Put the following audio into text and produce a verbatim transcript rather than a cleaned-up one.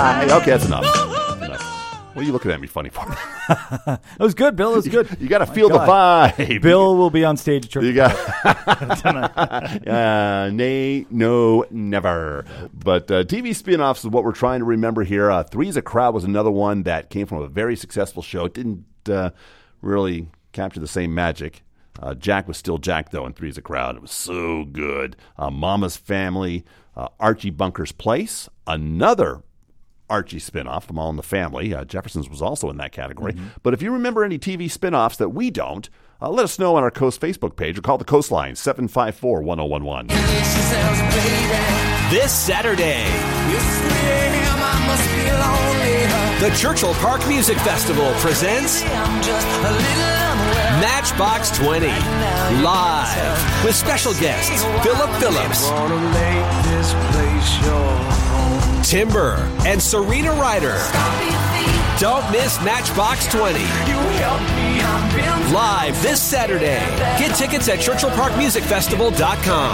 Okay, that's enough. That's enough. What are you looking at me funny for? That was good, Bill. It was good. You got to feel God. the vibe. Bill will be on stage at church. You got uh, nay, no, never. But uh, T V spin-offs is what we're trying to remember here. Uh, Three's a Crowd was another one that came from a very successful show. It didn't uh, really capture the same magic. Uh, Jack was still Jack, though, in Three's a Crowd. It was so good. Uh, Mama's Family, uh, Archie Bunker's Place, another Archie spinoff from All in the Family. Uh, Jefferson's was also in that category. Mm-hmm. But if you remember any T V spinoffs that we don't, uh, let us know on our Coast Facebook page or call the Coastline, seven five four, one oh one one. This Saturday, the Churchill Park Music Festival presents Matchbox twenty, live with special guests Philip Phillips, Timber, and Serena Ryder. Don't miss Matchbox twenty. Live this Saturday. Get tickets at churchill park music festival dot com.